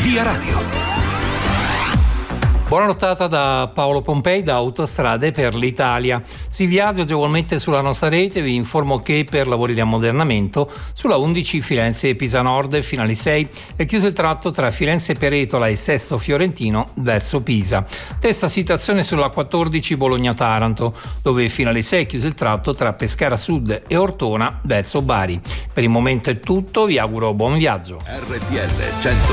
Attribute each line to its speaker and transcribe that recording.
Speaker 1: Via Radio.
Speaker 2: Buona nottata da Paolo Pompei da Autostrade per l'Italia. Si viaggia agevolmente sulla nostra rete. Vi informo che per lavori di ammodernamento sulla 11 Firenze-Pisa Nord fino alle 6 è chiuso il tratto tra Firenze-Peretola e Sesto Fiorentino verso Pisa. Stessa situazione sulla 14 Bologna-Taranto, dove fino alle 6 è chiuso il tratto tra Pescara Sud e Ortona verso Bari. Per il momento è tutto, vi auguro buon viaggio.
Speaker 1: RTL 102.